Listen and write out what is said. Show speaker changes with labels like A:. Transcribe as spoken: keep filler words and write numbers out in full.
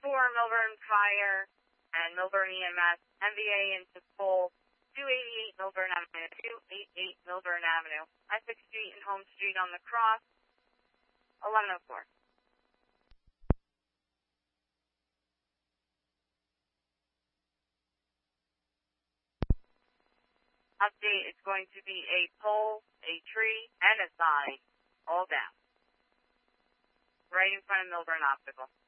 A: for Milburn Fire and Milburn E M S, M V A into pole two eighty-eight Milburn Avenue, two eighty-eight Milburn Avenue, Essex Street and Home Street on the cross, eleven oh four. Update is going to be a pole, a tree, and a sign, all down. Right in front of Milburn Optical.